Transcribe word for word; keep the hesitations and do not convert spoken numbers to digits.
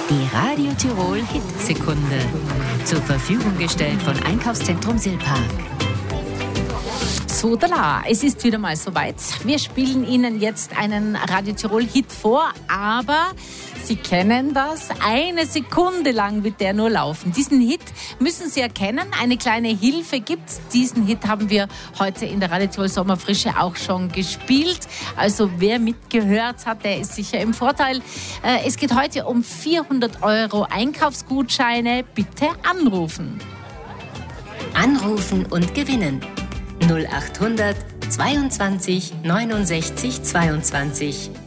Die Radio Tirol Hitsekunde. Zur Verfügung gestellt von Einkaufszentrum Silpark. So, da, es ist wieder mal soweit. Wir spielen Ihnen jetzt einen Radio Tirol Hit vor, aber Sie kennen das. Eine Sekunde lang wird der nur laufen. Diesen Hit müssen Sie erkennen. Eine kleine Hilfe gibt's. Diesen Hit haben wir heute in der Radio Tirol Sommerfrische auch schon gespielt. Also wer mitgehört hat, der ist sicher im Vorteil. Äh, es geht heute um vierhundert Euro Einkaufsgutscheine. Bitte anrufen. Anrufen und gewinnen. null achthundert zweiundzwanzig neunundsechzig zweiundzwanzig.